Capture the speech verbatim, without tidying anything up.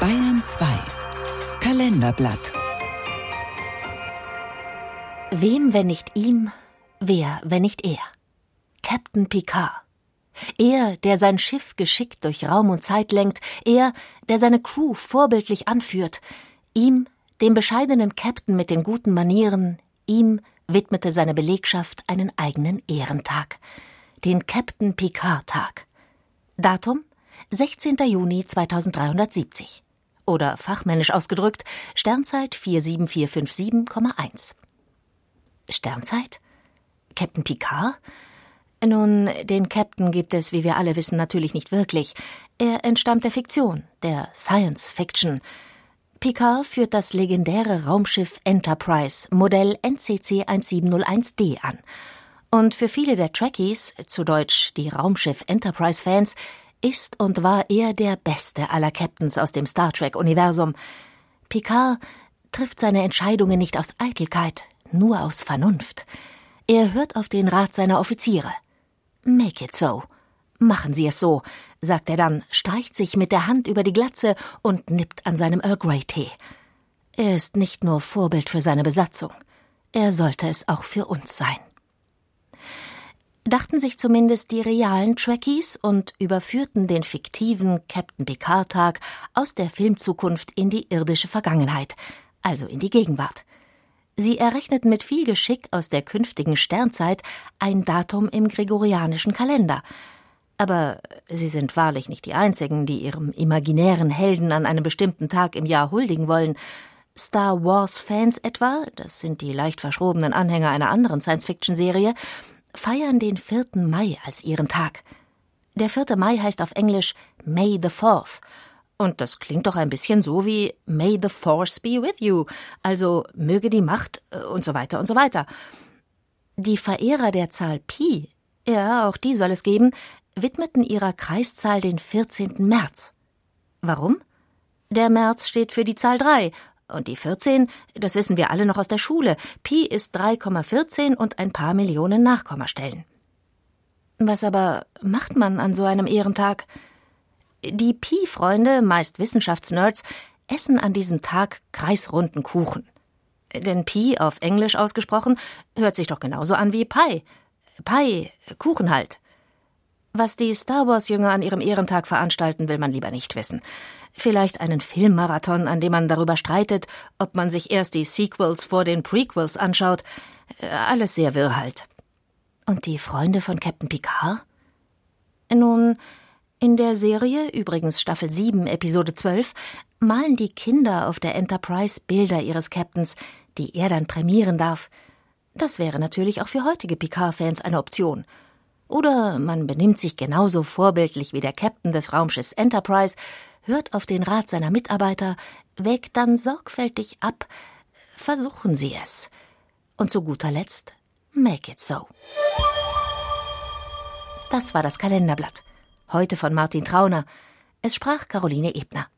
Bayern zwei Kalenderblatt. Wem, wenn nicht ihm, wer, wenn nicht er? Captain Picard. Er, der sein Schiff geschickt durch Raum und Zeit lenkt, er, der seine Crew vorbildlich anführt. Ihm, dem bescheidenen Captain mit den guten Manieren, ihm widmete seine Belegschaft einen eigenen Ehrentag. Den Captain Picard-Tag. Datum sechzehnter Juni zweitausenddreihundertsiebzig. Oder fachmännisch ausgedrückt, Sternzeit vier sieben vier fünf sieben Komma eins. Sternzeit? Captain Picard? Nun, den Captain gibt es, wie wir alle wissen, natürlich nicht wirklich. Er entstammt der Fiktion, der Science Fiction. Picard führt das legendäre Raumschiff Enterprise, Modell N C C eins sieben null eins D an. Und für viele der Trekkies, zu Deutsch die Raumschiff-Enterprise-Fans, ist und war er der beste aller Captains aus dem Star Trek-Universum. Picard trifft seine Entscheidungen nicht aus Eitelkeit, nur aus Vernunft. Er hört auf den Rat seiner Offiziere. »Make it so. Machen Sie es so«, sagt er dann, streicht sich mit der Hand über die Glatze und nippt an seinem Earl Grey Tee. Er ist nicht nur Vorbild für seine Besatzung, er sollte es auch für uns sein. Dachten sich zumindest die realen Trekkies und überführten den fiktiven Captain Picard-Tag aus der Filmzukunft in die irdische Vergangenheit, also in die Gegenwart. Sie errechneten mit viel Geschick aus der künftigen Sternzeit ein Datum im gregorianischen Kalender. Aber sie sind wahrlich nicht die Einzigen, die ihrem imaginären Helden an einem bestimmten Tag im Jahr huldigen wollen. Star Wars-Fans etwa, das sind die leicht verschrobenen Anhänger einer anderen Science-Fiction-Serie, feiern den vierten Mai als ihren Tag. Der vierte Mai heißt auf Englisch May the Fourth. Und das klingt doch ein bisschen so wie May the Force be with you, also möge die Macht und so weiter und so weiter. Die Verehrer der Zahl Pi, ja, auch die soll es geben, widmeten ihrer Kreiszahl den vierzehnten März. Warum? Der März steht für die Zahl drei und die vierzehn, das wissen wir alle noch aus der Schule. Pi ist drei Komma vierzehn und ein paar Millionen Nachkommastellen. Was aber macht man an so einem Ehrentag? Die Pi-Freunde, meist Wissenschaftsnerds, essen an diesem Tag kreisrunden Kuchen. Denn Pi, auf Englisch ausgesprochen, hört sich doch genauso an wie Pi. Pi, Kuchen halt. Was die Star-Wars-Jünger an ihrem Ehrentag veranstalten, will man lieber nicht wissen. Vielleicht einen Filmmarathon, an dem man darüber streitet, ob man sich erst die Sequels vor den Prequels anschaut. Alles sehr wirr halt. Und die Freunde von Captain Picard? Nun, in der Serie, übrigens Staffel sieben, Episode zwölf, malen die Kinder auf der Enterprise Bilder ihres Captains, die er dann prämieren darf. Das wäre natürlich auch für heutige Picard-Fans eine Option. Oder man benimmt sich genauso vorbildlich wie der Captain des Raumschiffs Enterprise, hört auf den Rat seiner Mitarbeiter, wägt dann sorgfältig ab. Versuchen Sie es. Und zu guter Letzt, make it so. Das war das Kalenderblatt. Heute von Martin Trauner. Es sprach Caroline Ebner.